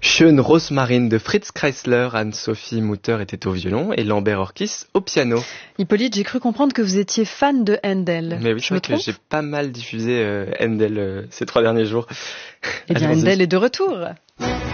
Schön Rosmarin de Fritz Kreisler, Anne-Sophie Mutter était au violon et Lambert Orkis au piano. Hippolyte, j'ai cru comprendre que vous étiez fan de Handel. Mais oui, c'est vrai que j'ai pas mal diffusé Handel ces 3 derniers jours. Eh bien, Handel est de retour.